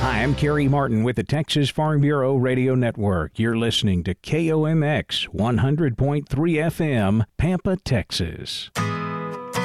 Hi, I'm Kerry Martin with the Texas Farm Bureau Radio Network. You're listening to KOMX 100.3 FM, Pampa, Texas.